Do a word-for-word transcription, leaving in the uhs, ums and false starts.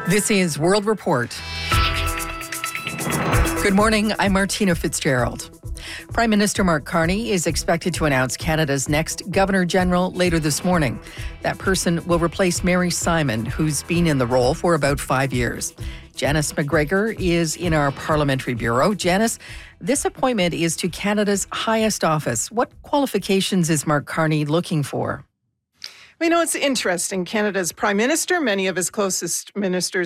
This is World Report. Good morning, I'm Martina Fitzgerald. Prime Minister Mark Carney is expected to announce Canada's next Governor-General later this morning. That person will replace Mary Simon, who's been in the role for about five years. Janice McGregor is in our Parliamentary Bureau. Janice, this appointment is to Canada's highest office. What qualifications is Mark Carney looking for? We know it's interesting. Canada's Prime Minister, many of his closest ministers